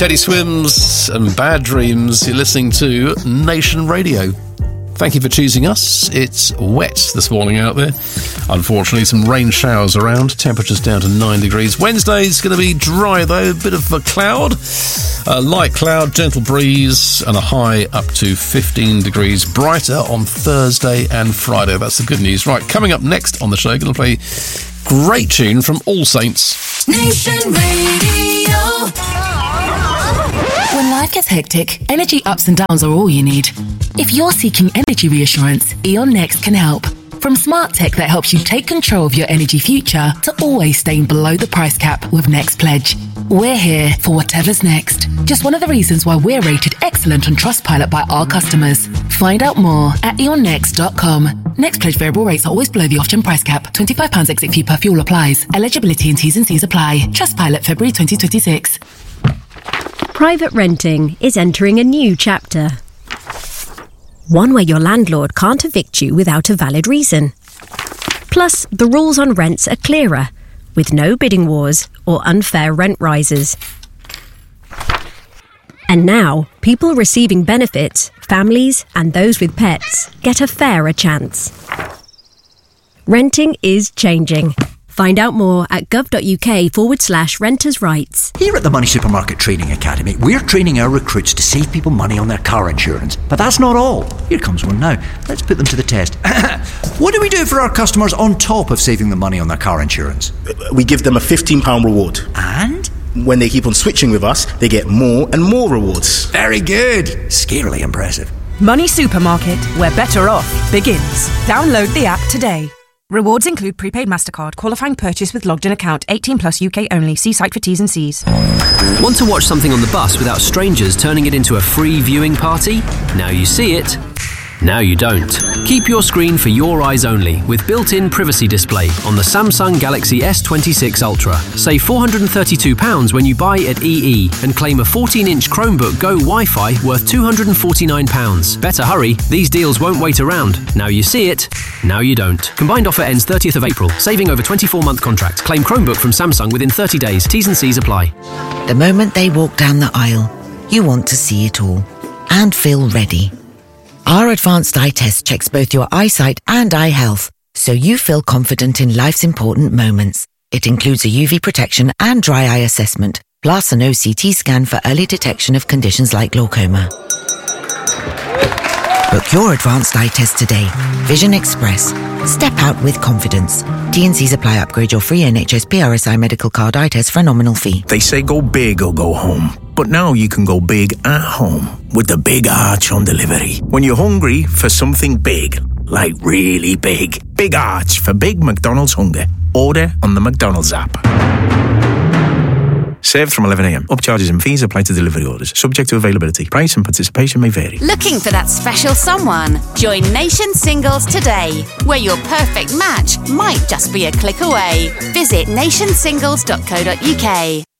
Teddy Swims and Bad Dreams. You're listening to Nation Radio. Thank you for choosing us. It's wet this morning out there. Unfortunately, some rain showers around. Temperatures down to 9 degrees. Wednesday's going to be dry, though. A bit of a cloud. A light cloud, gentle breeze, and a high up to 15 degrees. Brighter on Thursday and Friday. That's the good news. Right, coming up next on the show, going to play great tune from All Saints. Nation Radio. When life gets hectic, energy ups and downs are all you need. If you're seeking energy reassurance, E.ON Next can help. From smart tech that helps you take control of your energy future to always staying below the price cap with Next Pledge. We're here for whatever's next. Just one of the reasons why we're rated excellent on Trustpilot by our customers. Find out more at eonnext.com. Next Pledge variable rates are always below the off-gen price cap. £25 exit fee per fuel applies. Eligibility and T's and C's apply. Trustpilot February 2026. Private renting is entering a new chapter. One where your landlord can't evict you without a valid reason. Plus, the rules on rents are clearer, with no bidding wars or unfair rent rises. And now, people receiving benefits, families and those with pets, get a fairer chance. Renting is changing. Find out more at gov.uk/renters' rights. Here at the Money Supermarket Training Academy, we're training our recruits to save people money on their car insurance. But that's not all. Here comes one now. Let's put them to the test. What do we do for our customers on top of saving them money on their car insurance? We give them a £15 reward. And? When they keep on switching with us, they get more and more rewards. Very good. Scarily impressive. Money Supermarket, where better off begins. Download the app today. Rewards include prepaid MasterCard, qualifying purchase with logged-in account, 18 plus UK only. See site for T's and C's. Want to watch something on the bus without strangers turning it into a free viewing party? Now you see it. Now you don't. Keep your screen for your eyes only with built-in privacy display on the Samsung Galaxy S26 Ultra. Save £432 when you buy at EE and claim a 14-inch Chromebook Go Wi-Fi worth £249. Better hurry, these deals won't wait around. Now you see it, now you don't. Combined offer ends 30th of April. Saving over 24-month contract. Claim Chromebook from Samsung within 30 days. T's and C's apply. The moment they walk down the aisle, you want to see it all and feel ready. Our advanced eye test checks both your eyesight and eye health, so you feel confident in life's important moments. It includes a UV protection and dry eye assessment, plus an OCT scan for early detection of conditions like glaucoma. Book your advanced eye test today. Vision Express. Step out with confidence. T&Cs apply. Upgrade your free NHS PRSI medical card eye test for a nominal fee. They say go big or go home. But now you can go big at home with the Big Arch on delivery. When you're hungry for something big, like really big, Big Arch for big McDonald's hunger. Order on the McDonald's app. Served from 11 a.m. Upcharges and fees apply to delivery orders. Subject to availability. Price and participation may vary. Looking for that special someone? Join Nation Singles today, where your perfect match might just be a click away. Visit nationsingles.co.uk.